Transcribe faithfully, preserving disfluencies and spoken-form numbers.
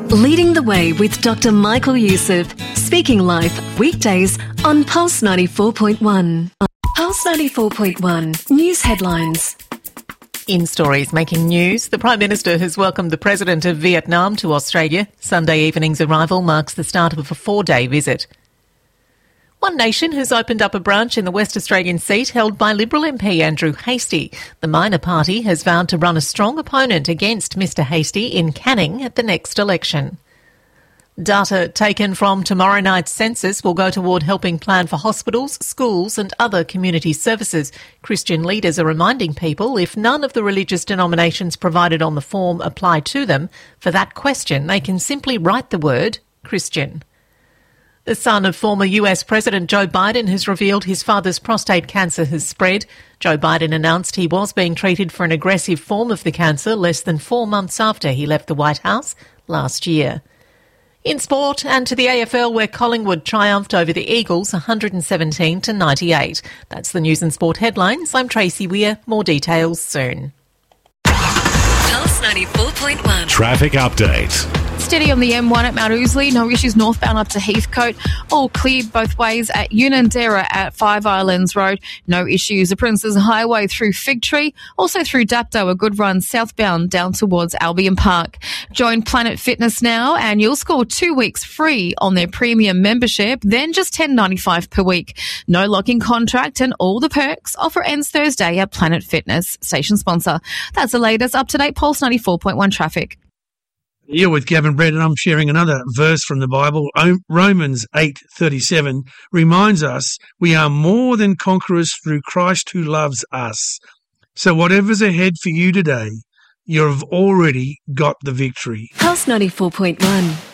Leading the Way with Doctor Michael Youssef. Speaking live weekdays on Pulse ninety-four point one. Pulse ninety-four point one. News headlines. In stories making news, the Prime Minister has welcomed the President of Vietnam to Australia. Sunday evening's arrival marks the start of a four-day visit. One Nation has opened up a branch in the West Australian seat held by Liberal M P Andrew Hastie. The minor party has vowed to run a strong opponent against Mr Hastie in Canning at the next election. Data taken from tomorrow night's census will go toward helping plan for hospitals, schools and other community services. Christian leaders are reminding people if none of the religious denominations provided on the form apply to them, for that question they can simply write the word Christian. The son of former U S President Joe Biden has revealed his father's prostate cancer has spread. Joe Biden announced he was being treated for an aggressive form of the cancer less than four months after he left the White House last year. In sport, and to the A F L, where Collingwood triumphed over the Eagles one hundred seventeen to ninety-eight. That's the news and sport headlines. I'm Tracy Weir. More details soon. Pulse ninety-four point one. Traffic update. Steady on the M one at Mount Ousley, no issues northbound up to Heathcote. All cleared both ways at Unanderra at Five Islands Road. No issues. The Princes Highway through Fig Tree. Also through Dapto, a good run southbound down towards Albion Park. Join Planet Fitness now and you'll score two weeks free on their premium membership, then just ten dollars ninety-five per week. No lock-in contract and all the perks. Offer ends Thursday at Planet Fitness, station sponsor. That's the latest up-to-date Pulse ninety-four point one traffic. You're with Gavin Brett, and I'm sharing another verse from the Bible. Romans eight thirty-seven reminds us we are more than conquerors through Christ who loves us. So whatever's ahead for you today, you've already got the victory. Pulse ninety-four point one.